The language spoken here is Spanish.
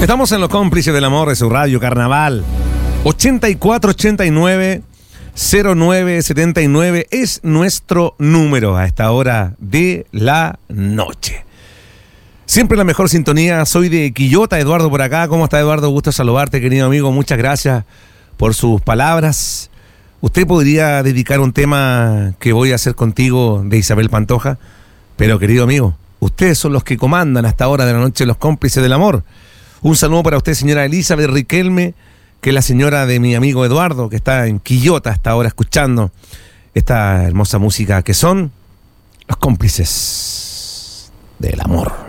Estamos en Los Cómplices del Amor de su radio Carnaval. 8489-0979 es nuestro número a esta hora de la noche. Siempre la mejor sintonía. Soy de Quillota, Eduardo por acá. ¿Cómo está, Eduardo? Gusto saludarte, querido amigo. Muchas gracias por sus palabras. Usted podría dedicar un tema que voy a hacer contigo de Isabel Pantoja, pero, querido amigo, ustedes son los que comandan hasta ahora de la noche Los Cómplices del Amor. Un saludo para usted, señora Elizabeth Riquelme, que es la señora de mi amigo Eduardo, que está en Quillota hasta ahora escuchando esta hermosa música que son Los Cómplices del Amor.